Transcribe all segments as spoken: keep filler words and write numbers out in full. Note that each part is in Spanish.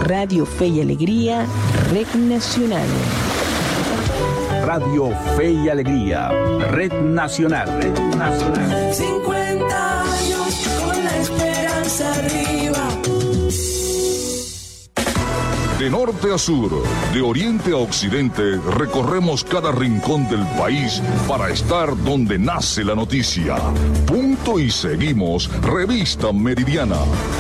Radio Fe y Alegría, Red Nacional. Radio Fe y Alegría, Red Nacional. Red Nacional. cincuenta años con la esperanza arriba. De norte a sur, de oriente a occidente, recorremos cada rincón del país para estar donde nace la noticia. Punto y seguimos, Revista Meridiana.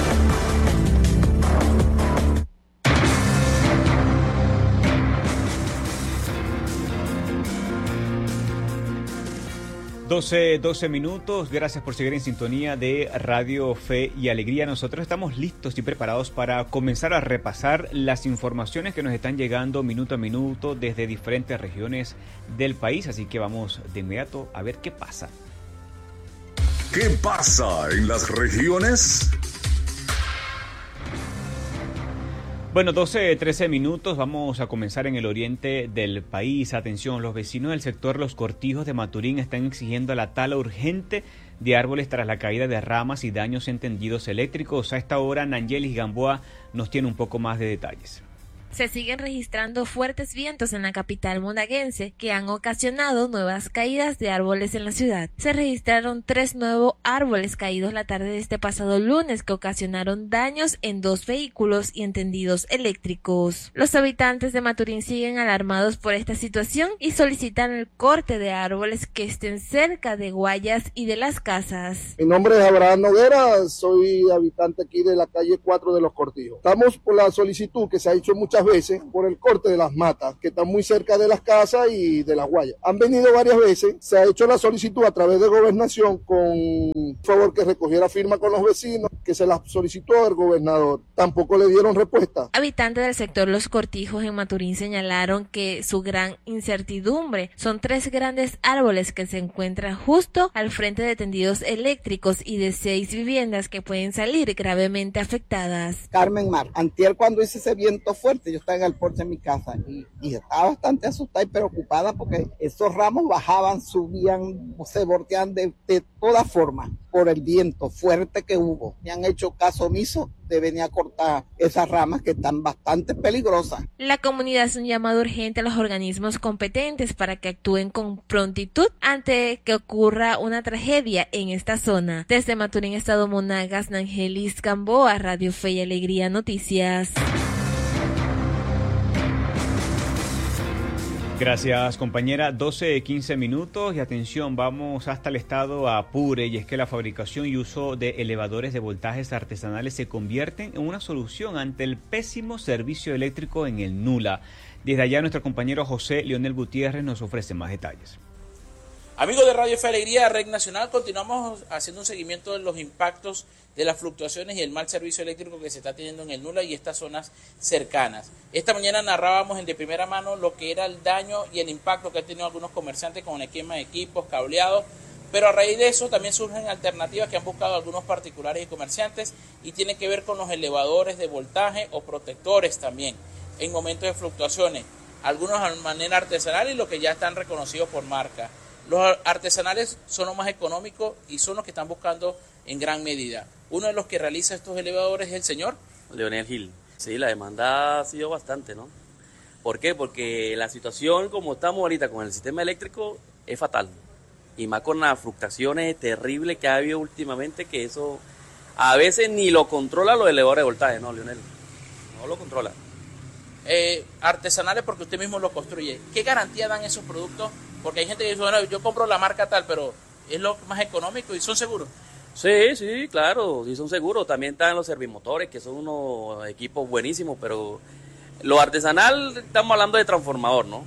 doce, doce minutos, gracias por seguir en sintonía de Radio Fe y Alegría. Nosotros estamos listos y preparados para comenzar a repasar las informaciones que nos están llegando minuto a minuto desde diferentes regiones del país, así que vamos de inmediato a ver qué pasa. ¿Qué pasa en las regiones? Bueno, doce, trece minutos, vamos a comenzar en el oriente del país. Atención, los vecinos del sector Los Cortijos de Maturín están exigiendo la tala urgente de árboles tras la caída de ramas y daños en tendidos eléctricos. A esta hora, Nangelis Gamboa nos tiene un poco más de detalles. Se siguen registrando fuertes vientos en la capital monaguense que han ocasionado nuevas caídas de árboles en la ciudad. Se registraron tres nuevos árboles caídos la tarde de este pasado lunes que ocasionaron daños en dos vehículos y en tendidos eléctricos. Los habitantes de Maturín siguen alarmados por esta situación y solicitan el corte de árboles que estén cerca de guayas y de las casas. Mi nombre es Abraham Noguera, soy habitante aquí de la calle cuatro de Los Cortijos. Estamos por la solicitud que se ha hecho muchas veces por el corte de las matas que están muy cerca de las casas y de las guayas. Han venido varias veces, se ha hecho la solicitud a través de Gobernación con favor que recogiera firma con los vecinos, que se la solicitó al gobernador. Tampoco le dieron respuesta. Habitantes del sector Los Cortijos en Maturín señalaron que su gran incertidumbre son tres grandes árboles que se encuentran justo al frente de tendidos eléctricos y de seis viviendas que pueden salir gravemente afectadas. Carmen Mar, antier cuando hice ese viento fuerte, yo estaba en el porche de mi casa y, y estaba bastante asustada y preocupada porque esos ramos bajaban, subían, se volteaban de, de todas formas por el viento fuerte que hubo. Me han hecho caso omiso de venir a cortar esas ramas que están bastante peligrosas. La comunidad hace un llamado urgente a los organismos competentes para que actúen con prontitud ante que ocurra una tragedia en esta zona. Desde Maturín, Estado Monagas, Nangelis Gamboa, Radio Fe y Alegría Noticias. Gracias, compañera. doce, quince minutos y atención, vamos hasta el estado Apure, y es que la fabricación y uso de elevadores de voltajes artesanales se convierten en una solución ante el pésimo servicio eléctrico en el Nula. Desde allá nuestro compañero José Leonel Gutiérrez nos ofrece más detalles. Amigos de Radio Fe y Alegría, Red Nacional, continuamos haciendo un seguimiento de los impactos de las fluctuaciones y el mal servicio eléctrico que se está teniendo en el Nula y estas zonas cercanas. Esta mañana narrábamos en de primera mano lo que era el daño y el impacto que han tenido algunos comerciantes con el quema de equipos, cableados, pero a raíz de eso también surgen alternativas que han buscado algunos particulares y comerciantes y tienen que ver con los elevadores de voltaje o protectores también en momentos de fluctuaciones, algunos de manera artesanal y los que ya están reconocidos por marca. Los artesanales son los más económicos y son los que están buscando en gran medida. Uno de los que realiza estos elevadores es el señor Leonel Gil. Sí, la demanda ha sido bastante, ¿no? ¿Por qué? Porque la situación como estamos ahorita con el sistema eléctrico es fatal. Y más con las fluctuaciones terribles que ha habido últimamente, que eso a veces ni lo controla los elevadores de voltaje, ¿no, Leonel? No lo controla. Eh, artesanales porque usted mismo lo construye. ¿Qué garantía dan esos productos? Porque hay gente que dice, bueno, yo compro la marca tal, pero es lo más económico y son seguros. Sí, sí, claro, sí son seguros. También están los servimotores, que son unos equipos buenísimos, pero lo artesanal, estamos hablando de transformador, ¿no?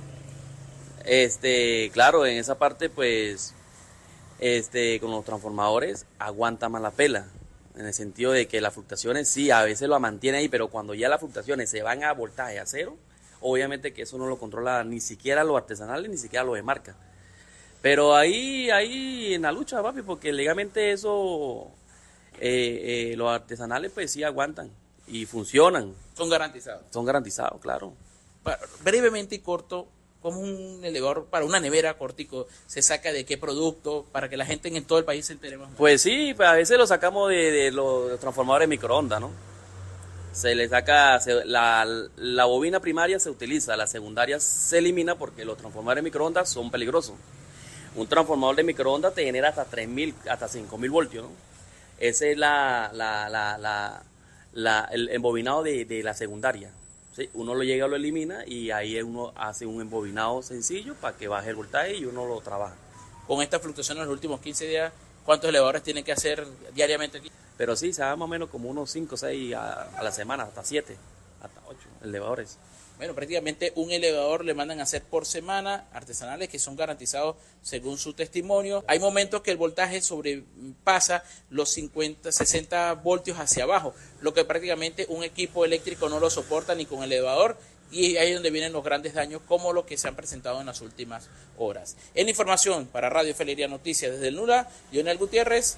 Este, claro, en esa parte, pues, este, con los transformadores aguanta más la pela, en el sentido de que las fluctuaciones sí, a veces lo mantiene ahí, pero cuando ya las fluctuaciones se van a voltaje a cero, obviamente que eso no lo controla ni siquiera los artesanales, ni siquiera los de marca. Pero ahí, ahí en la lucha, papi, porque legalmente eso, eh, eh, los artesanales pues sí aguantan y funcionan. Son garantizados. Son garantizados, claro. Brevemente y corto, como un elevador para una nevera cortico, ¿se saca de qué producto? Para que la gente en todo el país se entere más. Pues sí, pues a veces lo sacamos de, de los transformadores de microondas, ¿no? Se le saca, se, la, la bobina primaria se utiliza, la secundaria se elimina porque los transformadores de microondas son peligrosos. Un transformador de microondas te genera hasta tres mil, hasta cinco mil voltios, ¿no? Ese es la, la, la, la, la, el embobinado de, de la secundaria. ¿Sí? Uno lo llega, lo elimina y ahí uno hace un embobinado sencillo para que baje el voltaje y uno lo trabaja. Con esta fluctuación en los últimos quince días, ¿cuántos elevadores tienen que hacer diariamente aquí? Pero sí, se da más o menos como unos cinco o seis a, a la semana, hasta siete, hasta ocho elevadores. Bueno, prácticamente un elevador le mandan a hacer por semana, artesanales que son garantizados según su testimonio. Hay momentos que el voltaje sobrepasa los cincuenta, sesenta voltios hacia abajo, lo que prácticamente un equipo eléctrico no lo soporta ni con elevador, y ahí es donde vienen los grandes daños como los que se han presentado en las últimas horas. En información para Radio Fe y Alegría Noticias desde el Nula, Lionel Gutiérrez.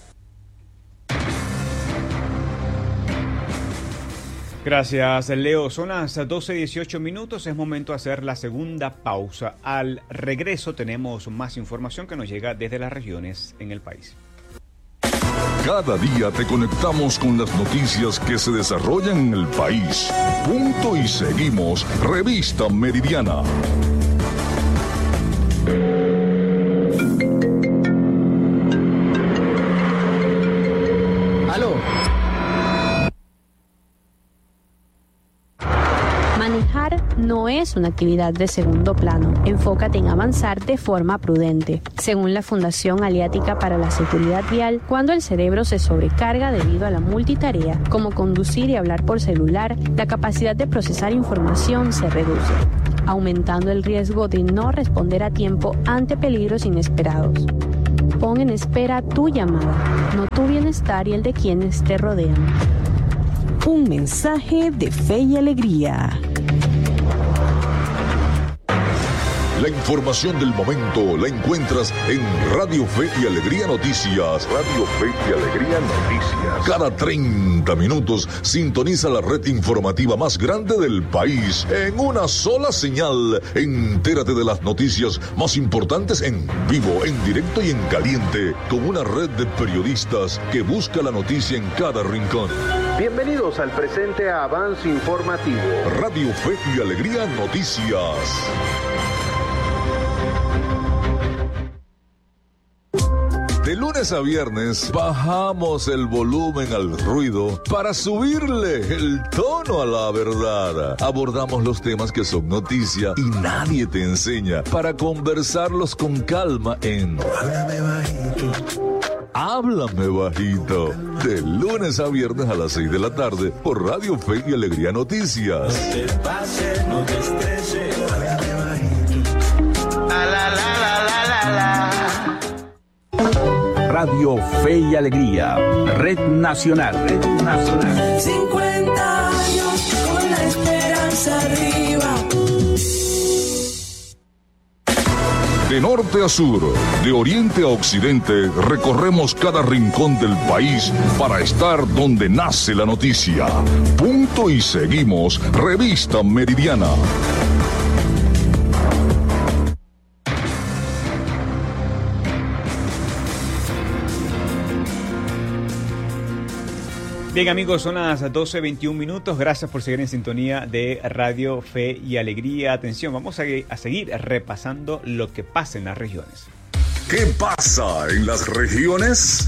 Gracias, Leo. Son las doce dieciocho minutos. Es momento de hacer la segunda pausa. Al regreso tenemos más información que nos llega desde las regiones en el país. Cada día te conectamos con las noticias que se desarrollan en el país. Punto y seguimos. Revista Meridiana. Aló. Manejar no es una actividad de segundo plano. Enfócate en avanzar de forma prudente. Según la Fundación Aliática para la Seguridad Vial, cuando el cerebro se sobrecarga debido a la multitarea, como conducir y hablar por celular, la capacidad de procesar información se reduce, aumentando el riesgo de no responder a tiempo ante peligros inesperados. Pon en espera tu llamada, no tu bienestar y el de quienes te rodean. Un mensaje de Fe y Alegría. La información del momento la encuentras en Radio Fe y Alegría Noticias. Radio Fe y Alegría Noticias. Cada treinta minutos sintoniza la red informativa más grande del país en una sola señal. Entérate de las noticias más importantes en vivo, en directo y en caliente, con una red de periodistas que busca la noticia en cada rincón. Bienvenidos al presente avance informativo. Radio Fe y Alegría Noticias. De lunes a viernes bajamos el volumen al ruido para subirle el tono a la verdad. Abordamos los temas que son noticia y nadie te enseña para conversarlos con calma en Háblame Bajito. Háblame Bajito. De lunes a viernes a las seis de la tarde por Radio Fe y Alegría Noticias. No te pases, no te estreses, háblame bajito. La la la la la la la. Radio Fe y Alegría, Red Nacional, Red Nacional. cincuenta años con la esperanza arriba. De norte a sur, de oriente a occidente, recorremos cada rincón del país para estar donde nace la noticia. Punto y seguimos, Revista Meridiana. Bien amigos, son las doce veintiún minutos. Gracias por seguir en sintonía de Radio Fe y Alegría. Atención, vamos a, a seguir repasando lo que pasa en las regiones. ¿Qué pasa en las regiones?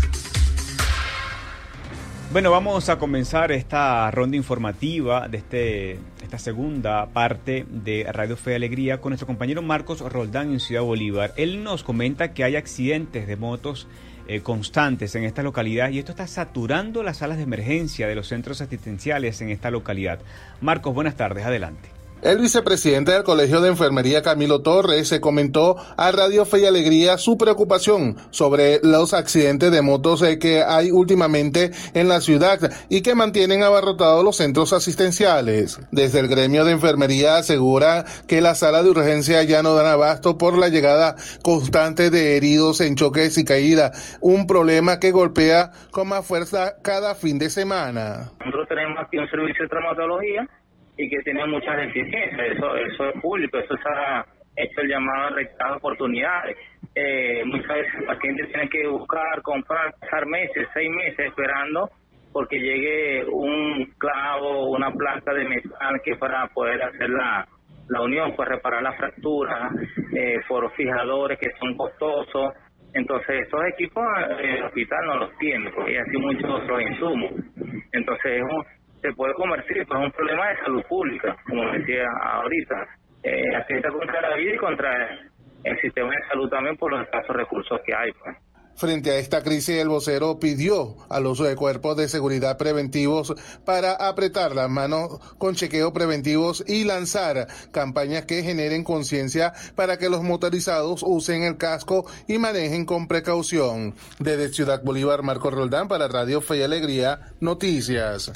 Bueno, vamos a comenzar esta ronda informativa de este, esta segunda parte de Radio Fe y Alegría con nuestro compañero Marcos Roldán en Ciudad Bolívar. Él nos comenta que hay accidentes de motos Eh, constantes en esta localidad y esto está saturando las salas de emergencia de los centros asistenciales en esta localidad. Marcos, buenas tardes, adelante. El vicepresidente del Colegio de Enfermería, Camilo Torres, se comentó a Radio Fe y Alegría su preocupación sobre los accidentes de motos que hay últimamente en la ciudad y que mantienen abarrotados los centros asistenciales. Desde el gremio de enfermería asegura que las salas de urgencia ya no dan abasto por la llegada constante de heridos en choques y caídas, un problema que golpea con más fuerza cada fin de semana. Nosotros tenemos aquí un servicio de traumatología y que tiene muchas deficiencias, eso eso es público, eso se ha hecho el llamado a rectar oportunidades. Eh, muchas veces el paciente tiene que buscar, comprar, pasar meses, seis meses esperando porque llegue un clavo, una placa de metal que para poder hacer la, la unión, pues reparar las fracturas, eh, por fijadores que son costosos. Entonces estos equipos el hospital no los tiene, porque hay así muchos otros insumos. Entonces es un, se puede convertir, pues, es un problema de salud pública, como decía ahorita. Eh, atenta contra la vida y contra el sistema de salud también por los escasos recursos que hay, pues. Frente a esta crisis, el vocero pidió al uso de cuerpos de seguridad preventivos para apretar las manos con chequeos preventivos y lanzar campañas que generen conciencia para que los motorizados usen el casco y manejen con precaución. Desde Ciudad Bolívar, Marco Roldán para Radio Fe y Alegría, Noticias.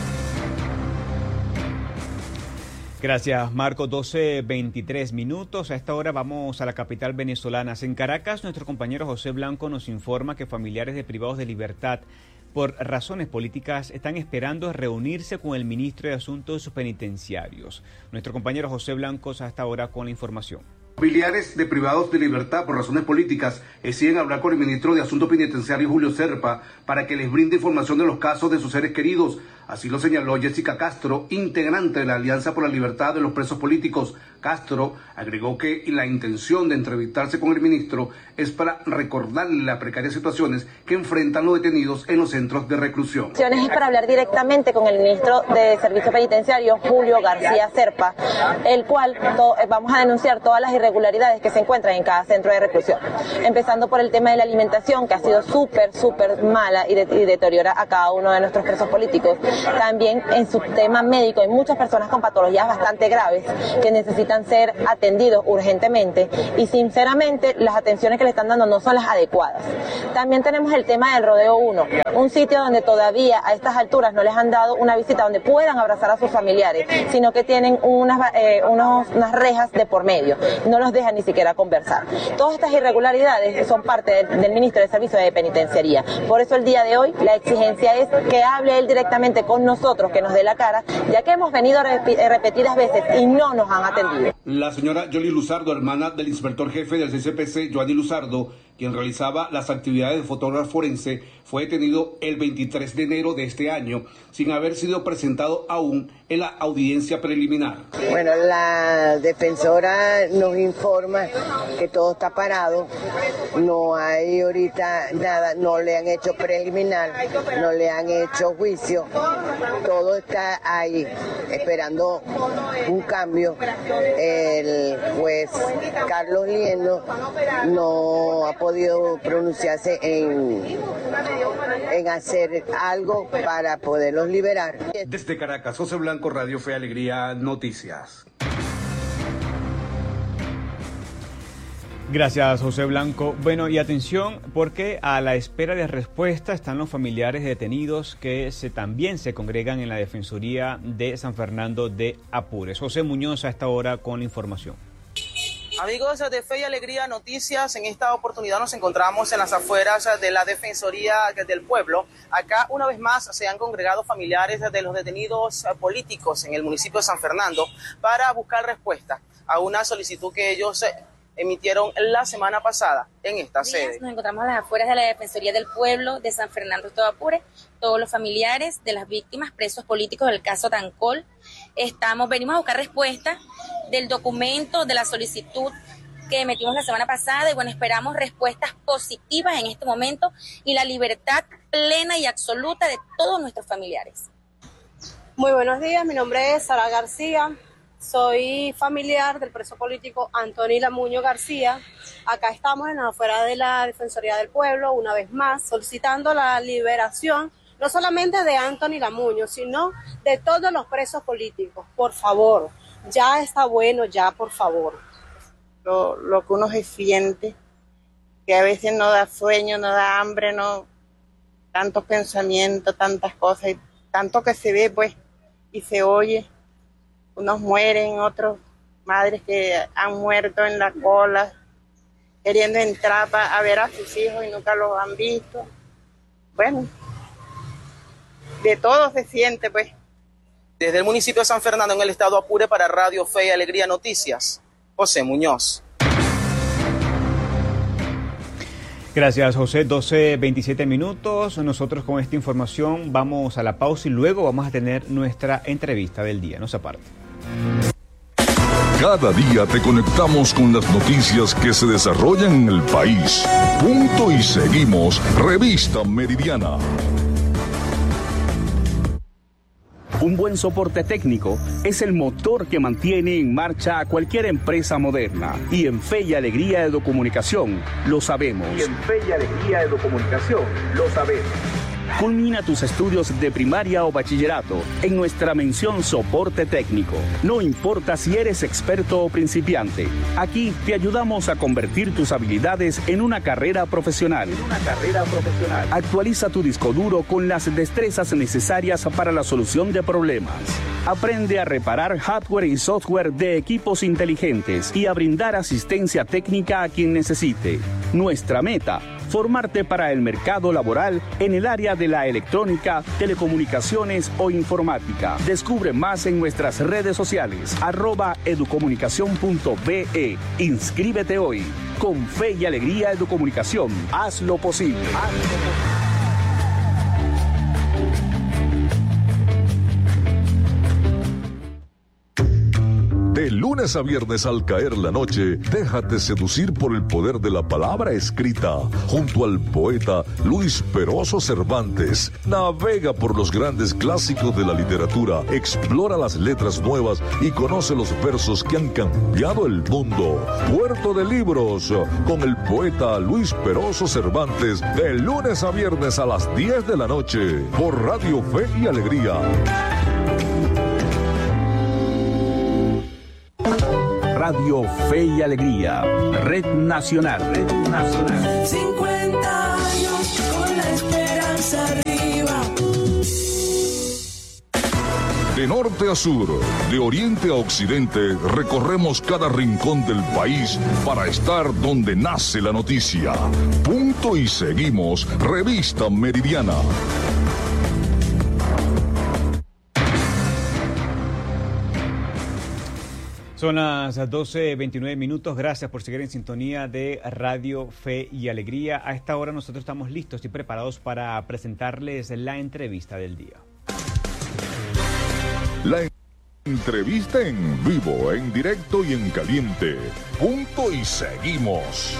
Gracias, Marco. doce veintitrés minutos. A esta hora vamos a la capital venezolana. En Caracas, nuestro compañero José Blanco nos informa que familiares de privados de libertad por razones políticas están esperando reunirse con el ministro de Asuntos Penitenciarios. Nuestro compañero José Blanco a esta hora con la información. Familiares de privados de libertad por razones políticas deciden hablar con el ministro de Asuntos Penitenciarios, Julio Serpa, para que les brinde información de los casos de sus seres queridos. Así lo señaló Jessica Castro, integrante de la Alianza por la Libertad de los Presos Políticos. Castro agregó que la intención de entrevistarse con el ministro es para recordarle las precarias situaciones que enfrentan los detenidos en los centros de reclusión. Es para hablar directamente con el ministro de Servicio Penitenciario, Julio García Serpa, el cual to- vamos a denunciar todas las irregularidades que se encuentran en cada centro de reclusión. Empezando por el tema de la alimentación, que ha sido súper, súper mala y, de- y deteriora a cada uno de nuestros presos políticos. También en su tema médico, hay muchas personas con patologías bastante graves que necesitan ser atendidos urgentemente y sinceramente las atenciones que le están dando no son las adecuadas. También tenemos el tema del Rodeo uno, un sitio donde todavía a estas alturas no les han dado una visita donde puedan abrazar a sus familiares, sino que tienen unas, eh, unos, unas rejas de por medio, no los dejan ni siquiera conversar. Todas estas irregularidades son parte del, del ministro de Servicio de Penitenciaría. Por eso el día de hoy la exigencia es que hable él directamente con nosotros, que nos dé la cara, ya que hemos venido rep- repetidas veces y no nos han atendido. La señora Yoli Luzardo, hermana del inspector jefe del C C P C, Joanny Luzardo, quien realizaba las actividades de fotógrafo forense, fue detenido el veintitrés de enero de este año, sin haber sido presentado aún en la audiencia preliminar. Bueno, la defensora nos informa que todo está parado, no hay ahorita nada, no le han hecho preliminar, no le han hecho juicio, todo está ahí, esperando un cambio. El juez Carlos Liendo no ha podido pronunciarse en, en hacer algo para poderlos liberar. Desde Caracas, José Blanco, Radio Fe Alegría, Noticias. Gracias, José Blanco. Bueno, y atención, porque a la espera de respuesta están los familiares de detenidos que se, también se congregan en la Defensoría de San Fernando de Apures. José Muñoz a esta hora con la información. Amigos de Fe y Alegría Noticias, en esta oportunidad nos encontramos en las afueras de la Defensoría del Pueblo. Acá, una vez más, se han congregado familiares de los detenidos políticos en el municipio de San Fernando para buscar respuesta a una solicitud que ellos emitieron la semana pasada en esta sede. Nos encontramos a las afueras de la Defensoría del Pueblo de San Fernando de Apures, todos los familiares de las víctimas, presos políticos del caso Tancol. Estamos, venimos a buscar respuesta del documento, de la solicitud que emitimos la semana pasada y bueno, esperamos respuestas positivas en este momento y la libertad plena y absoluta de todos nuestros familiares. Muy buenos días, mi nombre es Sara García. Soy familiar del preso político Antoni Lamuño García. Acá estamos en la afuera de la Defensoría del Pueblo, una vez más, solicitando la liberación, no solamente de Antoni Lamuño, sino de todos los presos políticos. Por favor, ya está bueno, ya, por favor. Lo, lo que uno se siente, que a veces no da sueño, no da hambre, no tantos pensamientos, tantas cosas, y tanto que se ve, pues, y se oye. Unos mueren, otros madres que han muerto en la cola, queriendo entrar pa, a ver a sus hijos y nunca los han visto. Bueno, de todo se siente, pues. Desde el municipio de San Fernando, en el estado Apure, para Radio Fe y Alegría Noticias, José Muñoz. Gracias, José. doce veintisiete minutos. Nosotros con esta información vamos a la pausa y luego vamos a tener nuestra entrevista del día. No se aparte. Cada día te conectamos con las noticias que se desarrollan en el país. Punto y seguimos. Revista Meridiana. Un buen soporte técnico es el motor que mantiene en marcha a cualquier empresa moderna. Y en Fe y Alegría Educomunicación lo sabemos. Y en Fe y Alegría Educomunicación lo sabemos. Culmina tus estudios de primaria o bachillerato en nuestra mención soporte técnico. No importa si eres experto o principiante, aquí te ayudamos a convertir tus habilidades en una carrera profesional. En una carrera profesional. Actualiza tu disco duro con las destrezas necesarias para la solución de problemas. Aprende a reparar hardware y software de equipos inteligentes y a brindar asistencia técnica a quien necesite. Nuestra meta: formarte para el mercado laboral en el área de la electrónica, telecomunicaciones o informática. Descubre más en nuestras redes sociales, arroba educomunicación punto be. Inscríbete hoy. Con Fe y Alegría Educomunicación, haz lo posible. Haz lo posible. De lunes a viernes al caer la noche, déjate seducir por el poder de la palabra escrita. Junto al poeta Luis Peroso Cervantes, navega por los grandes clásicos de la literatura, explora las letras nuevas y conoce los versos que han cambiado el mundo. Puerto de Libros, con el poeta Luis Peroso Cervantes, de lunes a viernes a las diez de la noche, por Radio Fe y Alegría. Radio Fe y Alegría, Red Nacional, Red Nacional. cincuenta años con la esperanza arriba. De norte a sur, de oriente a occidente, recorremos cada rincón del país para estar donde nace la noticia. Punto y seguimos, Revista Meridiana. Son las doce veintinueve minutos. Gracias por seguir en sintonía de Radio Fe y Alegría. A esta hora nosotros estamos listos y preparados para presentarles la entrevista del día. La entrevista en vivo, en directo y en caliente. Punto y seguimos.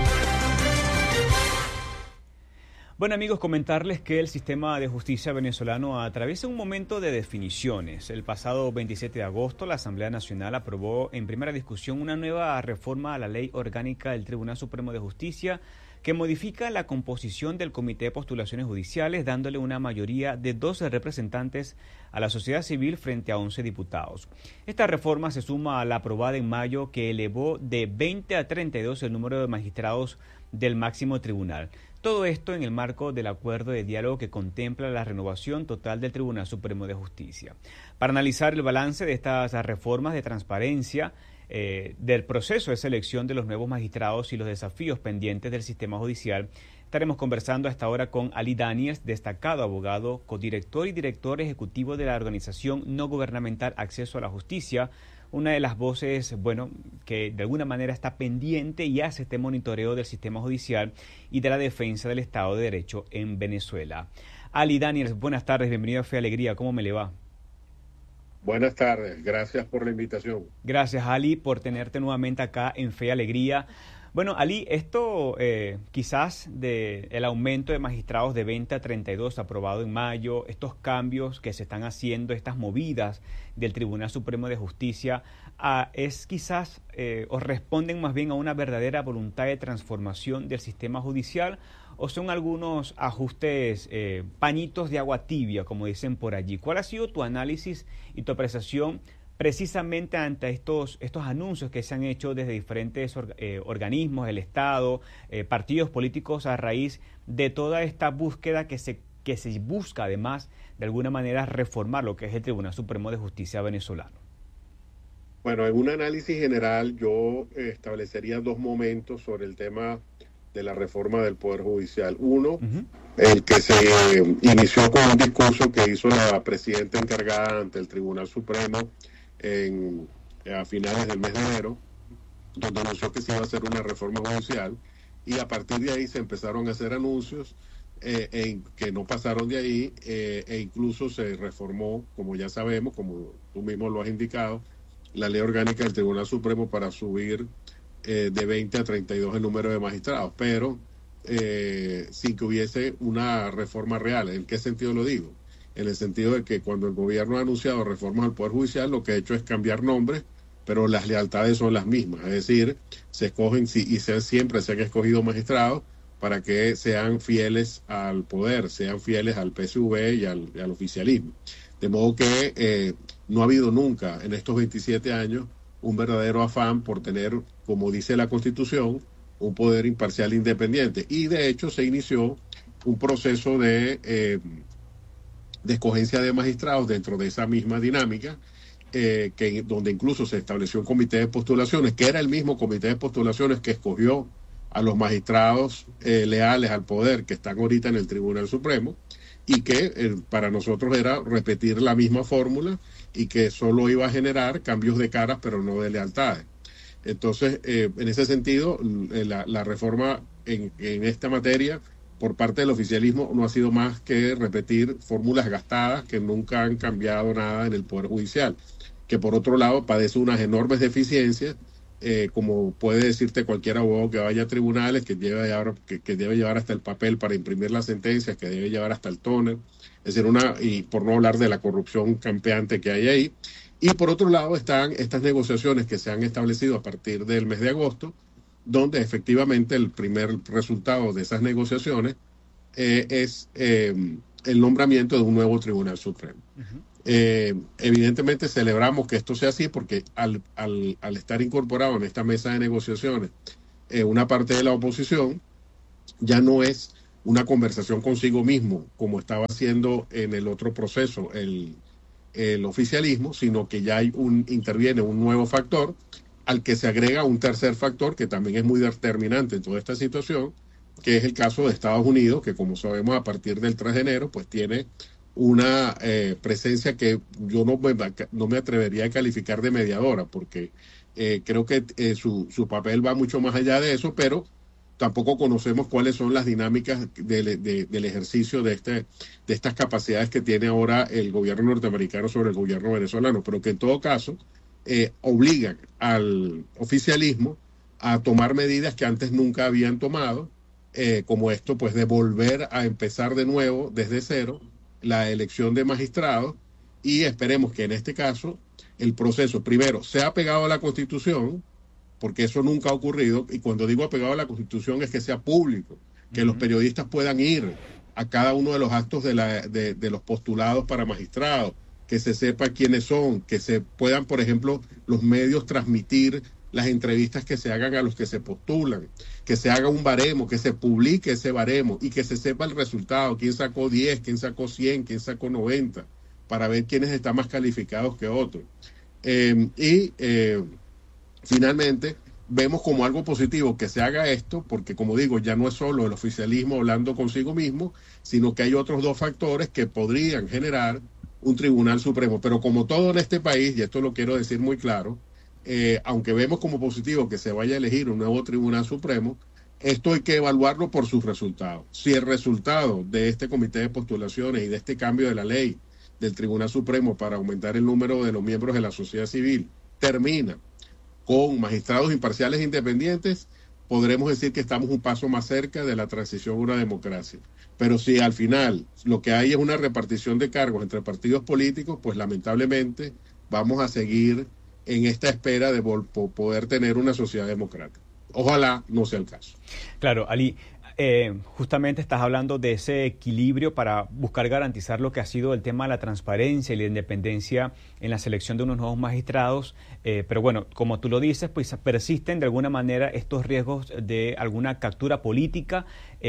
Bueno, amigos, comentarles que el sistema de justicia venezolano atraviesa un momento de definiciones. El pasado veintisiete de agosto, la Asamblea Nacional aprobó en primera discusión una nueva reforma a la Ley Orgánica del Tribunal Supremo de Justicia que modifica la composición del Comité de Postulaciones Judiciales, dándole una mayoría de doce representantes a la sociedad civil frente a once diputados. Esta reforma se suma a la aprobada en mayo, que elevó de veinte a treinta y dos el número de magistrados del máximo tribunal. Todo esto en el marco del acuerdo de diálogo que contempla la renovación total del Tribunal Supremo de Justicia. Para analizar el balance de estas reformas de transparencia, eh, del proceso de selección de los nuevos magistrados y los desafíos pendientes del sistema judicial, estaremos conversando a esta hora con Ali Daniels, destacado abogado, codirector y director ejecutivo de la organización no gubernamental Acceso a la Justicia, una de las voces, bueno, que de alguna manera está pendiente y hace este monitoreo del sistema judicial y de la defensa del Estado de Derecho en Venezuela. Ali Daniels, buenas tardes, bienvenido a Fe y Alegría, ¿cómo me le va? Buenas tardes, gracias por la invitación. Gracias, Ali, por tenerte nuevamente acá en Fe y Alegría. Bueno, Ali, esto eh, quizás de el aumento de magistrados de veinte a treinta y dos aprobado en mayo, estos cambios que se están haciendo, estas movidas del Tribunal Supremo de Justicia, ah, es quizás eh, o responden más bien a una verdadera voluntad de transformación del sistema judicial, o son algunos ajustes, eh, pañitos de agua tibia, como dicen por allí. ¿Cuál ha sido tu análisis y tu apreciación precisamente ante estos, estos anuncios que se han hecho desde diferentes or, eh, organismos, el Estado, eh, partidos políticos, a raíz de toda esta búsqueda que se, que se busca además de alguna manera reformar lo que es el Tribunal Supremo de Justicia venezolano? Bueno, en un análisis general yo establecería dos momentos sobre el tema de la reforma del Poder Judicial. Uno, uh-huh. el que se inició con un discurso que hizo la presidenta encargada ante el Tribunal Supremo En, a finales del mes de enero, donde anunció que se iba a hacer una reforma judicial, y a partir de ahí se empezaron a hacer anuncios eh, en, que no pasaron de ahí eh, e incluso se reformó, como ya sabemos, como tú mismo lo has indicado, la ley orgánica del Tribunal Supremo para subir eh, de veinte a treinta y dos el número de magistrados, pero eh, sin que hubiese una reforma real. ¿En qué sentido lo digo? En el sentido de que cuando el gobierno ha anunciado reformas al Poder Judicial, lo que ha hecho es cambiar nombres, pero las lealtades son las mismas. Es decir, se escogen y se, siempre se han escogido magistrados para que sean fieles al poder, sean fieles al P S V y al, y al oficialismo. De modo que eh, no ha habido nunca en estos veintisiete años un verdadero afán por tener, como dice la Constitución, un poder imparcial e independiente. Y de hecho se inició un proceso de... Eh, de escogencia de magistrados dentro de esa misma dinámica, eh, que donde incluso se estableció un comité de postulaciones, que era el mismo comité de postulaciones que escogió a los magistrados eh, leales al poder que están ahorita en el Tribunal Supremo, y que eh, para nosotros era repetir la misma fórmula y que solo iba a generar cambios de caras, pero no de lealtades. Entonces, eh, en ese sentido, la, la reforma en, en esta materia por parte del oficialismo no ha sido más que repetir fórmulas gastadas que nunca han cambiado nada en el Poder Judicial, que por otro lado padece unas enormes deficiencias, eh, como puede decirte cualquier abogado que vaya a tribunales, que debe, llevar, que, que debe llevar hasta el papel para imprimir las sentencias, que debe llevar hasta el tóner, es decir, una, y por no hablar de la corrupción campeante que hay ahí. Y por otro lado están estas negociaciones que se han establecido a partir del mes de agosto, donde efectivamente el primer resultado de esas negociaciones eh, es eh, el nombramiento de un nuevo Tribunal Supremo. Uh-huh. Eh, evidentemente celebramos que esto sea así porque al, al, al estar incorporado en esta mesa de negociaciones eh, una parte de la oposición, ya no es una conversación consigo mismo como estaba haciendo en el otro proceso el, el oficialismo, sino que ya hay un, interviene un nuevo factor al que se agrega un tercer factor que también es muy determinante en toda esta situación, que es el caso de Estados Unidos, que como sabemos a partir del tres de enero, pues tiene una eh, presencia que yo no me, no me atrevería a calificar de mediadora, porque eh, creo que eh, su, su papel va mucho más allá de eso, pero tampoco conocemos cuáles son las dinámicas de, de, del ejercicio de, este, de estas capacidades que tiene ahora el gobierno norteamericano sobre el gobierno venezolano, pero que en todo caso Eh, obligan al oficialismo a tomar medidas que antes nunca habían tomado, eh, como esto pues de volver a empezar de nuevo desde cero la elección de magistrados, y esperemos que en este caso el proceso primero sea apegado a la Constitución, porque eso nunca ha ocurrido, y cuando digo apegado a la Constitución es que sea público, que uh-huh. los periodistas puedan ir a cada uno de los actos de, la, de, de los postulados para magistrados, que se sepa quiénes son, que se puedan, por ejemplo, los medios transmitir las entrevistas que se hagan a los que se postulan, que se haga un baremo, que se publique ese baremo y que se sepa el resultado, quién sacó diez, quién sacó cien, quién sacó noventa, para ver quiénes están más calificados que otros. Eh, y eh, finalmente vemos como algo positivo que se haga esto, porque como digo, ya no es solo el oficialismo hablando consigo mismo, sino que hay otros dos factores que podrían generar un Tribunal Supremo. Pero como todo en este país, y esto lo quiero decir muy claro, eh, aunque vemos como positivo que se vaya a elegir un nuevo Tribunal Supremo, esto hay que evaluarlo por sus resultados. Si el resultado de este comité de postulaciones y de este cambio de la ley del Tribunal Supremo para aumentar el número de los miembros de la sociedad civil termina con magistrados imparciales e independientes, podremos decir que estamos un paso más cerca de la transición a una democracia. Pero si al final lo que hay es una repartición de cargos entre partidos políticos, pues lamentablemente vamos a seguir en esta espera de poder tener una sociedad democrática. Ojalá no sea el caso. Claro, Ali, eh, justamente estás hablando de ese equilibrio para buscar garantizar lo que ha sido el tema de la transparencia y la independencia en la selección de unos nuevos magistrados, eh, pero bueno, como tú lo dices, pues persisten de alguna manera estos riesgos de alguna captura política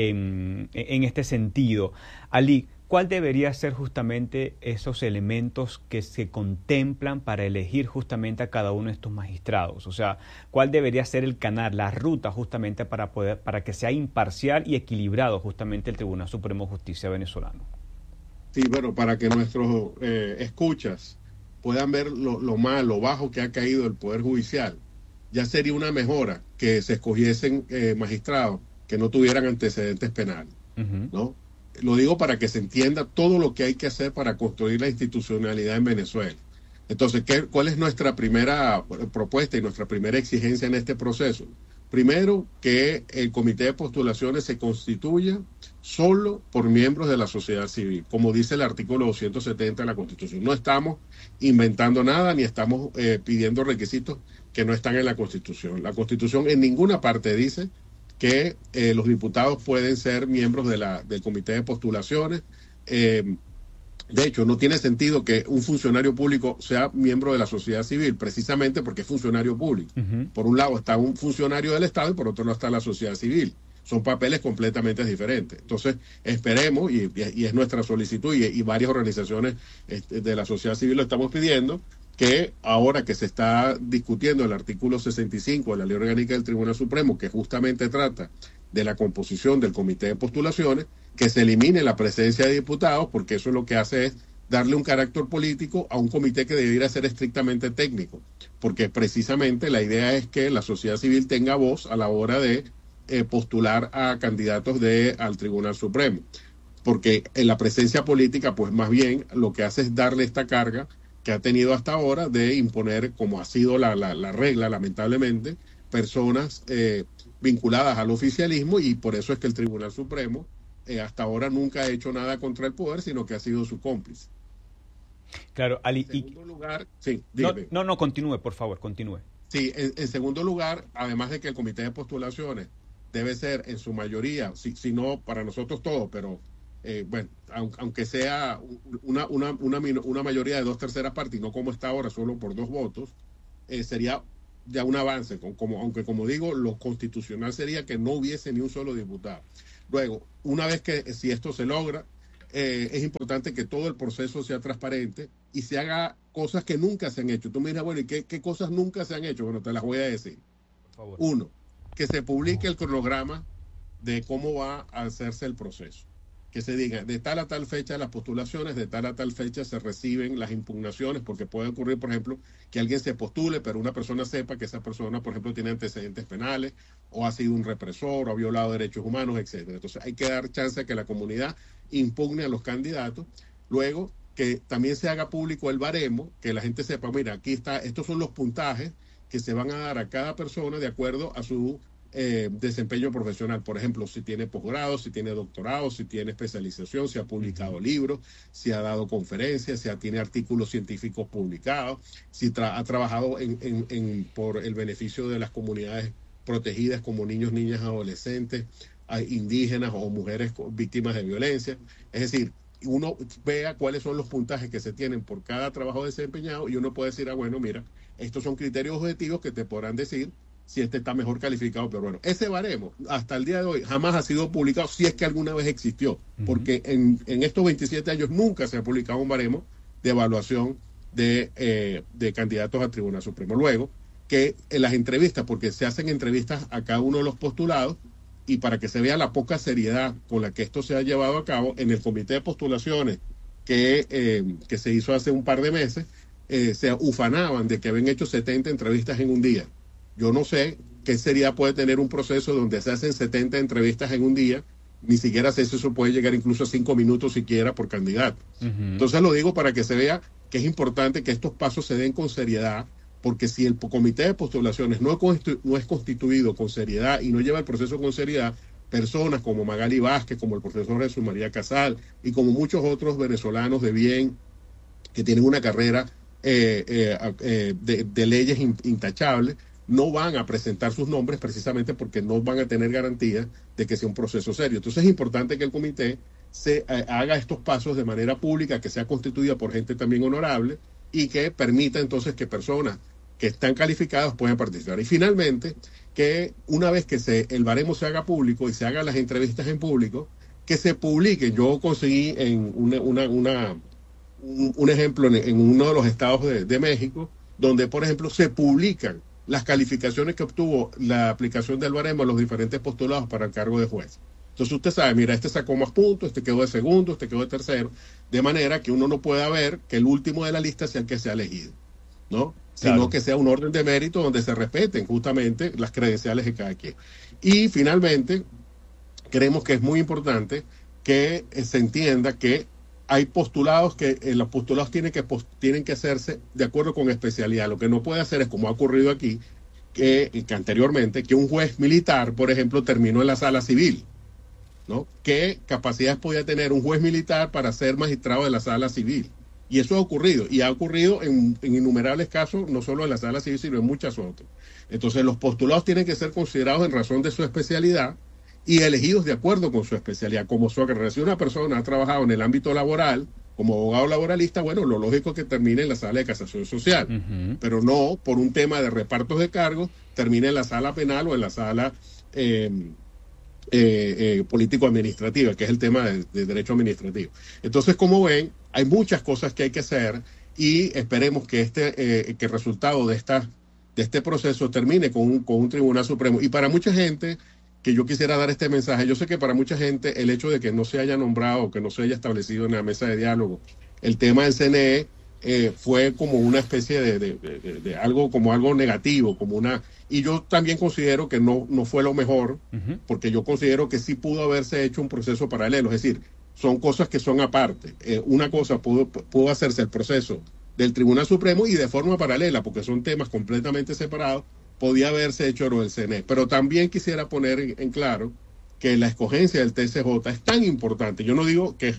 en, en este sentido. Ali, ¿cuál debería ser justamente esos elementos que se contemplan para elegir justamente a cada uno de estos magistrados? O sea, ¿cuál debería ser el canal, la ruta justamente para poder, para que sea imparcial y equilibrado justamente el Tribunal Supremo de Justicia venezolano? Sí, bueno, para que nuestros eh, escuchas puedan ver lo, lo mal, lo bajo que ha caído el Poder Judicial, ya sería una mejora que se escogiesen eh, magistrados que no tuvieran antecedentes penales, Uh-huh. ¿no? Lo digo para que se entienda todo lo que hay que hacer para construir la institucionalidad en Venezuela. Entonces, ¿qué, ¿cuál es nuestra primera propuesta y nuestra primera exigencia en este proceso? Primero, que el comité de postulaciones se constituya solo por miembros de la sociedad civil, como dice el artículo doscientos setenta de la Constitución. No estamos inventando nada ni estamos eh, pidiendo requisitos que no están en la Constitución. La Constitución en ninguna parte dice que eh, los diputados pueden ser miembros de la, del comité de postulaciones. Eh, de hecho, no tiene sentido que un funcionario público sea miembro de la sociedad civil, precisamente porque es funcionario público. Uh-huh. Por un lado está un funcionario del Estado y por otro lado está la sociedad civil. Son papeles completamente diferentes. Entonces, esperemos, y, y es nuestra solicitud, y, y varias organizaciones este, de la sociedad civil lo estamos pidiendo, que ahora que se está discutiendo el artículo sesenta y cinco de la Ley Orgánica del Tribunal Supremo, que justamente trata de la composición del comité de postulaciones, que se elimine la presencia de diputados, porque eso lo que hace es darle un carácter político a un comité que debiera ser estrictamente técnico, porque precisamente la idea es que la sociedad civil tenga voz a la hora de eh, postular a candidatos de, al Tribunal Supremo, porque en la presencia política, pues más bien lo que hace es darle esta carga que ha tenido hasta ahora de imponer, como ha sido la, la, la regla, lamentablemente, personas eh, vinculadas al oficialismo, y por eso es que el Tribunal Supremo eh, hasta ahora nunca ha hecho nada contra el poder, sino que ha sido su cómplice. Claro, Ali, en segundo y... lugar, sí, no, dígame. no, no, continúe, por favor, continúe. Sí, en, en segundo lugar, además de que el comité de postulaciones debe ser en su mayoría, si, si no para nosotros todos, pero Eh, bueno, aunque sea una, una, una, una mayoría de dos terceras partes, y no como está ahora, solo por dos votos, eh, sería ya un avance, como, aunque como digo, lo constitucional sería que no hubiese ni un solo diputado. Luego, una vez que si esto se logra, eh, es importante que todo el proceso sea transparente y se haga cosas que nunca se han hecho. Tú me dirás, bueno, ¿y qué, qué cosas nunca se han hecho? Bueno, te las voy a decir. Por favor. Uno, que se publique el cronograma de cómo va a hacerse el proceso. Que se diga, de tal a tal fecha las postulaciones, de tal a tal fecha se reciben las impugnaciones, porque puede ocurrir, por ejemplo, que alguien se postule, pero una persona sepa que esa persona, por ejemplo, tiene antecedentes penales, o ha sido un represor, o ha violado derechos humanos, etcétera. Entonces hay que dar chance a que la comunidad impugne a los candidatos. Luego, que también se haga público el baremo, que la gente sepa, mira, aquí está, estos son los puntajes que se van a dar a cada persona de acuerdo a su Eh, desempeño profesional. Por ejemplo, si tiene posgrado, si tiene doctorado, si tiene especialización, si ha publicado libros, si ha dado conferencias, si ha, tiene artículos científicos publicados, si tra ha trabajado en, en, en, por el beneficio de las comunidades protegidas como niños, niñas, adolescentes, indígenas o mujeres víctimas de violencia. Es decir, uno vea cuáles son los puntajes que se tienen por cada trabajo desempeñado, y uno puede decir, ah, bueno, mira, estos son criterios objetivos que te podrán decir si este está mejor calificado. Pero bueno, ese baremo hasta el día de hoy jamás ha sido publicado, si es que alguna vez existió, uh-huh. porque en, en estos veintisiete años nunca se ha publicado un baremo de evaluación de, eh, de candidatos al Tribunal Supremo. Luego, que en las entrevistas, porque se hacen entrevistas a cada uno de los postulados, y para que se vea la poca seriedad con la que esto se ha llevado a cabo, en el comité de postulaciones que, eh, que se hizo hace un par de meses, eh, se ufanaban de que habían hecho setenta entrevistas en un día. Yo no sé qué seriedad puede tener un proceso donde se hacen setenta entrevistas en un día, ni siquiera sé si eso puede llegar incluso a cinco minutos siquiera por candidato. Uh-huh. Entonces lo digo para que se vea que es importante que estos pasos se den con seriedad, porque si el comité de postulaciones no es, no es constituido con seriedad y no lleva el proceso con seriedad, personas como Magali Vázquez, como el profesor Jesús María Casal y como muchos otros venezolanos de bien que tienen una carrera eh, eh, eh, de, de leyes intachables, no van a presentar sus nombres precisamente porque no van a tener garantía de que sea un proceso serio. Entonces es importante que el comité se eh, haga estos pasos de manera pública, que sea constituida por gente también honorable y que permita entonces que personas que están calificadas puedan participar. Y finalmente, que una vez que se, el baremo se haga público y se hagan las entrevistas en público, que se publique. Yo conseguí en una, una, una, un, un ejemplo en, en uno de los estados de, de México, donde, por ejemplo, se publican las calificaciones que obtuvo la aplicación del baremo a los diferentes postulados para el cargo de juez. Entonces usted sabe, mira, este sacó más puntos, este quedó de segundo, este quedó de tercero, de manera que uno no pueda ver que el último de la lista sea el que sea elegido, ¿no? Sino claro, que sea un orden de mérito donde se respeten justamente las credenciales de cada quien. Y finalmente, creemos que es muy importante que eh, se entienda que hay postulados que eh, los postulados tienen que, post, tienen que hacerse de acuerdo con especialidad. Lo que no puede hacer es, como ha ocurrido aquí, que, que anteriormente, que un juez militar, por ejemplo, terminó en la sala civil, ¿no? ¿Qué capacidades podía tener un juez militar para ser magistrado de la sala civil? Y eso ha ocurrido, y ha ocurrido en, en innumerables casos, no solo en la sala civil, sino en muchas otras. Entonces, los postulados tienen que ser considerados en razón de su especialidad y elegidos de acuerdo con su especialidad. Como si una persona ha trabajado en el ámbito laboral, como abogado laboralista, bueno, lo lógico es que termine en la sala de casación social, uh-huh. pero no por un tema de repartos de cargos, termine en la sala penal o en la sala eh, eh, eh, político-administrativa, que es el tema de, de derecho administrativo. Entonces, como ven, hay muchas cosas que hay que hacer y esperemos que este eh, que el resultado de, esta, de este proceso termine con un, con un Tribunal Supremo. Y para mucha gente, que yo quisiera dar este mensaje, yo sé que para mucha gente el hecho de que no se haya nombrado, que no se haya establecido en la mesa de diálogo el tema del C N E eh, fue como una especie de, de, de, de algo, como algo negativo, como una... Y yo también considero que no, no fue lo mejor, uh-huh. porque yo considero que sí pudo haberse hecho un proceso paralelo, es decir, son cosas que son aparte. Eh, una cosa pudo, pudo hacerse el proceso del Tribunal Supremo y de forma paralela, porque son temas completamente separados, podía haberse hecho lo del C N E. Pero también quisiera poner en, en claro que la escogencia del T C J es tan importante. Yo no digo que,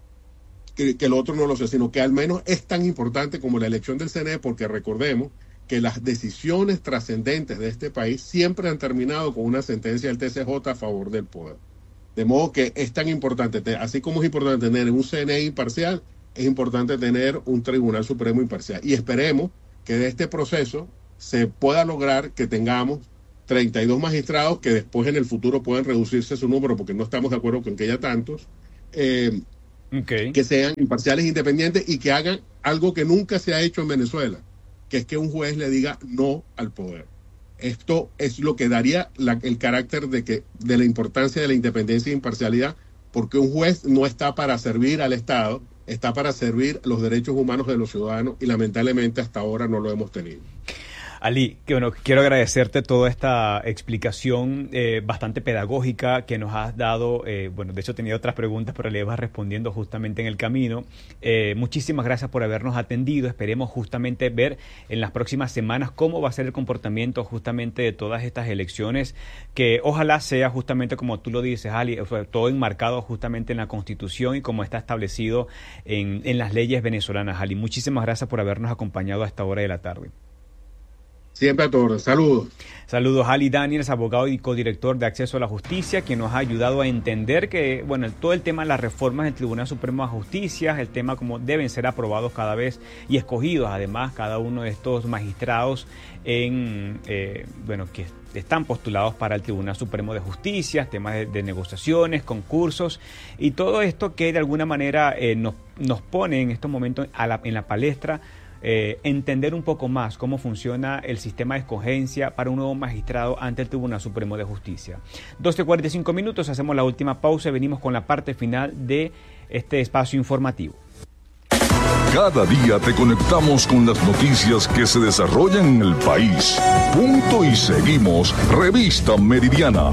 que, que el otro no lo sea, sino que al menos es tan importante como la elección del C N E, porque recordemos que las decisiones trascendentes de este país siempre han terminado con una sentencia del T C J a favor del poder. De modo que es tan importante, así como es importante tener un C N E imparcial, es importante tener un Tribunal Supremo imparcial. Y esperemos que de este proceso se pueda lograr que tengamos treinta y dos magistrados que después en el futuro puedan reducirse su número, porque no estamos de acuerdo con que haya tantos, eh, okay. que sean imparciales e independientes y que hagan algo que nunca se ha hecho en Venezuela, que es que un juez le diga no al poder. Esto es lo que daría la, el carácter de, que, de la importancia de la independencia e imparcialidad, porque un juez no está para servir al Estado, está para servir los derechos humanos de los ciudadanos y lamentablemente hasta ahora no lo hemos tenido. Ali, que bueno, quiero agradecerte toda esta explicación eh, bastante pedagógica que nos has dado. Eh, bueno, de hecho tenía otras preguntas, pero le vas respondiendo justamente en el camino. Eh, muchísimas gracias por habernos atendido. Esperemos justamente ver en las próximas semanas cómo va a ser el comportamiento justamente de todas estas elecciones, que ojalá sea justamente como tú lo dices, Ali, todo enmarcado justamente en la Constitución y como está establecido en, en las leyes venezolanas. Ali, muchísimas gracias por habernos acompañado a esta hora de la tarde. Siempre a todos. Saludos. Saludos, Ali Daniels, abogado y codirector de Acceso a la Justicia, quien nos ha ayudado a entender que, bueno, todo el tema de las reformas del Tribunal Supremo de Justicia, el tema como deben ser aprobados cada vez y escogidos, además, cada uno de estos magistrados en, eh, bueno, que están postulados para el Tribunal Supremo de Justicia, temas de, de negociaciones, concursos y todo esto que de alguna manera eh, nos, nos pone en estos momentos a la, en la palestra. Eh, entender un poco más cómo funciona el sistema de escogencia para un nuevo magistrado ante el Tribunal Supremo de Justicia. doce cuarenta y cinco minutos, hacemos la última pausa y venimos con la parte final de este espacio informativo. Cada día te conectamos con las noticias que se desarrollan en el país. Punto y seguimos, Revista Meridiana.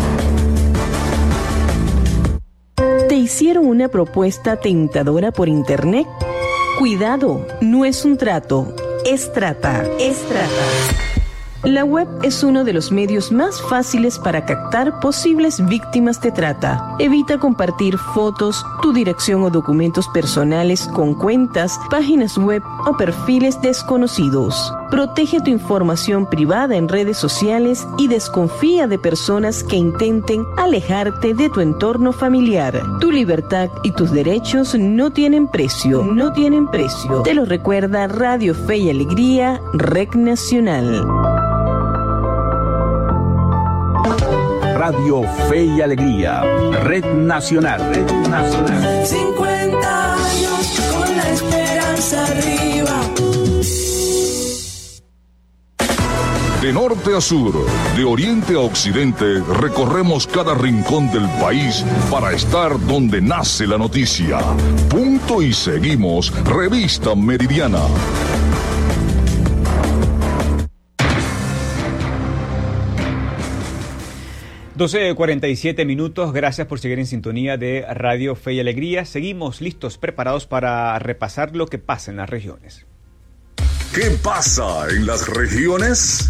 ¿Te hicieron una propuesta tentadora por internet? Cuidado, no es un trato, es trata, es trata. La web es uno de los medios más fáciles para captar posibles víctimas de trata. Evita compartir fotos, tu dirección o documentos personales con cuentas, páginas web o perfiles desconocidos. Protege tu información privada en redes sociales y desconfía de personas que intenten alejarte de tu entorno familiar. Tu libertad y tus derechos no tienen precio, no tienen precio. Te lo recuerda Radio Fe y Alegría, Red Nacional. Radio Fe y Alegría, Red Nacional, Red Nacional. cincuenta años con la esperanza arriba. De norte a sur, de oriente a occidente, recorremos cada rincón del país para estar donde nace la noticia. Punto y seguimos, Revista Meridiana. doce cuarenta y siete minutos, gracias por seguir en sintonía de Radio Fe y Alegría. Seguimos listos, preparados para repasar lo que pasa en las regiones. ¿Qué pasa en las regiones?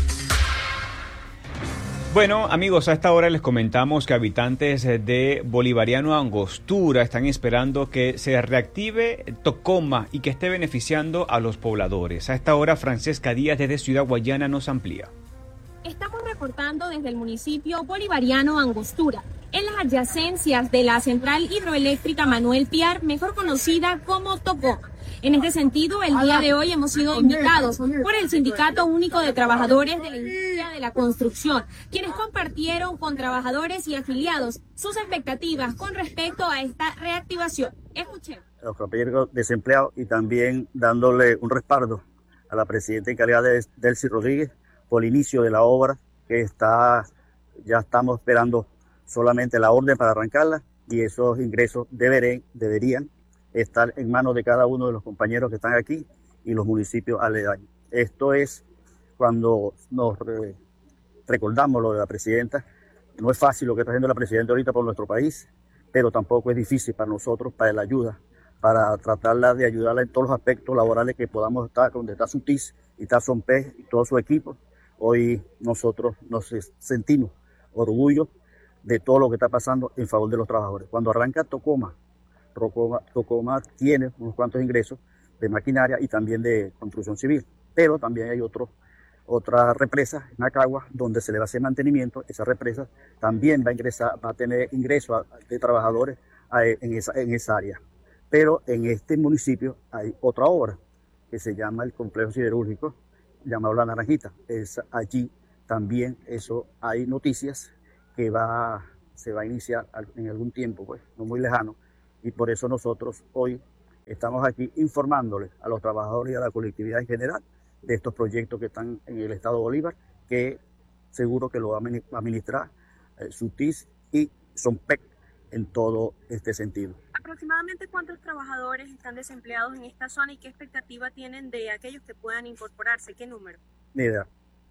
Bueno, amigos, a esta hora les comentamos que habitantes de Bolivariano Angostura están esperando que se reactive Tocoma y que esté beneficiando a los pobladores. A esta hora, Francesca Díaz desde Ciudad Guayana nos amplía. Estamos reportando desde el municipio bolivariano Angostura, en las adyacencias de la central hidroeléctrica Manuel Piar, mejor conocida como Tocoma. En este sentido, el día de hoy hemos sido invitados por el Sindicato Único de Trabajadores de la Industria de la Construcción, quienes compartieron con trabajadores y afiliados sus expectativas con respecto a esta reactivación. Escuchemos. Los compañeros desempleados y también dándole un respaldo a la presidenta encargada de Delcy Rodríguez por el inicio de la obra, que está, ya estamos esperando solamente la orden para arrancarla, y esos ingresos deberían, deberían estar en manos de cada uno de los compañeros que están aquí y los municipios aledaños. Esto es cuando nos re, recordamos lo de la presidenta. No es fácil lo que está haciendo la presidenta ahorita por nuestro país, pero tampoco es difícil para nosotros, para la ayuda, para tratarla de ayudarla en todos los aspectos laborales que podamos estar, donde está su T I S y está Sompé y todo su equipo. Hoy nosotros nos sentimos orgullo de todo lo que está pasando en favor de los trabajadores. Cuando arranca Tocoma, Tocoma, Tocoma tiene unos cuantos ingresos de maquinaria y también de construcción civil, pero también hay otro, otra represa en Acagua donde se le va a hacer mantenimiento. Esa represa también va a ingresar, va a tener ingresos de trabajadores en esa, en esa área. Pero en este municipio hay otra obra que se llama el complejo siderúrgico, llamado La Naranjita. Es allí también, eso hay noticias que va, se va a iniciar en algún tiempo, pues, no muy lejano, y por eso nosotros hoy estamos aquí informándoles a los trabajadores y a la colectividad en general de estos proyectos que están en el estado de Bolívar, que seguro que lo va a administrar eh, su T I S y Sompec en todo este sentido. ¿Aproximadamente cuántos trabajadores están desempleados en esta zona y qué expectativa tienen de aquellos que puedan incorporarse? ¿Qué número? Mira,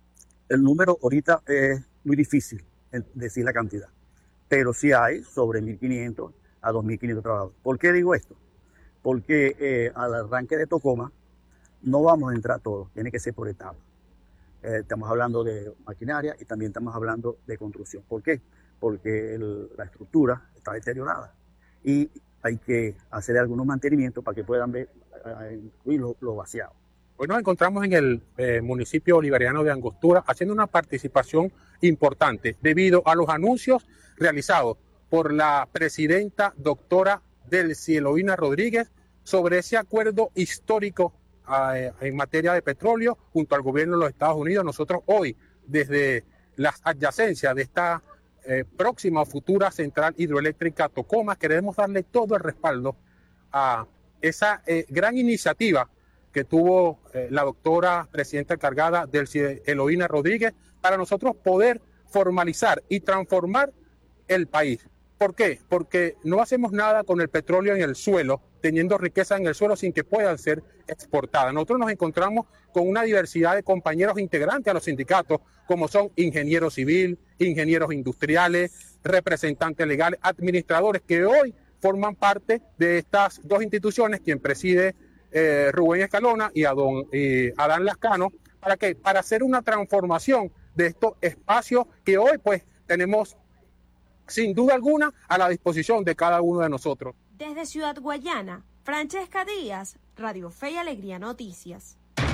el número ahorita es muy difícil decir la cantidad, pero sí hay sobre mil quinientos a dos mil quinientos trabajadores. ¿Por qué digo esto? Porque eh, al arranque de Tocoma no vamos a entrar todos, tiene que ser por etapas. Eh, estamos hablando de maquinaria y también estamos hablando de construcción. ¿Por qué? Porque el, la estructura está deteriorada y hay que hacer algunos mantenimientos para que puedan ver eh, lo, lo vaciado. Hoy nos encontramos en el eh, municipio bolivariano de Angostura haciendo una participación importante debido a los anuncios realizados por la presidenta doctora Delcy Eloína Rodríguez sobre ese acuerdo histórico eh, en materia de petróleo junto al gobierno de los Estados Unidos. Nosotros hoy, desde las adyacencias de esta eh, próxima o futura central hidroeléctrica Tocoma, queremos darle todo el respaldo a esa eh, gran iniciativa que tuvo eh, la doctora presidenta encargada Delcy Eloína Rodríguez para nosotros poder formalizar y transformar el país. ¿Por qué? Porque no hacemos nada con el petróleo en el suelo, teniendo riqueza en el suelo sin que puedan ser exportadas. Nosotros nos encontramos con una diversidad de compañeros integrantes a los sindicatos, como son ingenieros civiles, ingenieros industriales, representantes legales, administradores, que hoy forman parte de estas dos instituciones, quien preside eh, Rubén Escalona y a don eh, Adán Lascano. ¿Para qué? Para hacer una transformación de estos espacios que hoy pues tenemos sin duda alguna a la disposición de cada uno de nosotros. Desde Ciudad Guayana, Francesca Díaz, Radio Fe y Alegría Noticias.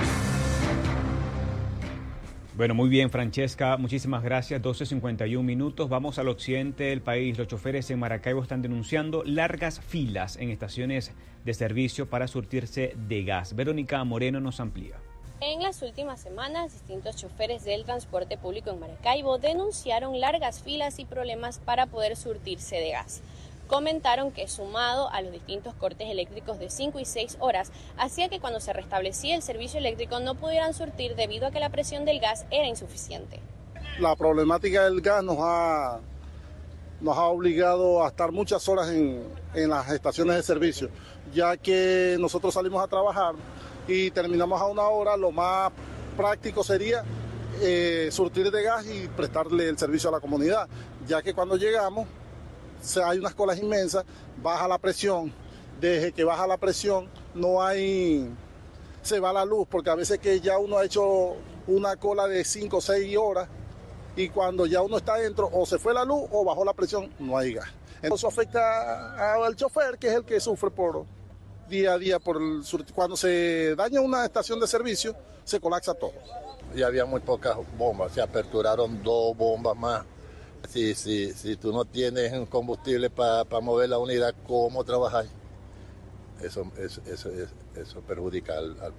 Bueno, muy bien, Francesca, muchísimas gracias. doce cincuenta y un minutos. Vamos al occidente del país. Los choferes en Maracaibo están denunciando largas filas en estaciones de servicio para surtirse de gas. Verónica Moreno nos amplía. En las últimas semanas, distintos choferes del transporte público en Maracaibo denunciaron largas filas y problemas para poder surtirse de gas. Comentaron que sumado a los distintos cortes eléctricos de cinco y seis horas, hacía que cuando se restablecía el servicio eléctrico no pudieran surtir debido a que la presión del gas era insuficiente. La problemática del gas nos ha, nos ha obligado a estar muchas horas en, en las estaciones de servicio, ya que nosotros salimos a trabajar y terminamos a una hora. Lo más práctico sería eh, surtir de gas y prestarle el servicio a la comunidad, ya que cuando llegamos hay unas colas inmensas, baja la presión, desde que baja la presión no hay, se va la luz, porque a veces que ya uno ha hecho una cola de cinco o seis horas y cuando ya uno está dentro o se fue la luz o bajó la presión, no hay gas. Entonces eso afecta al chofer, que es el que sufre por día a día por el sur. Cuando se daña una estación de servicio, se colapsa todo. Y había muy pocas bombas, se aperturaron dos bombas más. Si, si, si tú no tienes un combustible para pa mover la unidad, ¿cómo trabajar? Eso, eso, eso, eso perjudica al, al